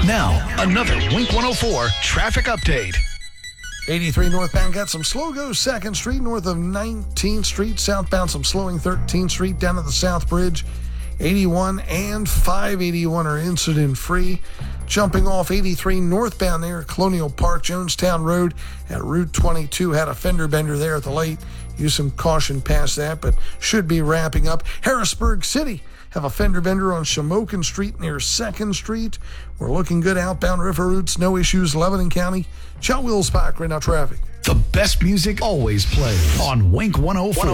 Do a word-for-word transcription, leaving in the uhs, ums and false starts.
Now, another Wink one oh four traffic update. eighty-three northbound got some slow go second Street north of nineteenth Street. Southbound some slowing thirteenth Street down to the South Bridge. eighty-one and five eighty-one are incident free. Jumping off eighty-three northbound there at Colonial Park, Jonestown Road at Route twenty-two had a fender bender there at the light. Use some caution past that, but should be wrapping up. Harrisburg City have a fender bender on Shamokin Street near second Street. We're looking good outbound river routes, no issues. Lebanon County, Chell Wills Park, right now traffic. The best music always plays on Wink one oh four.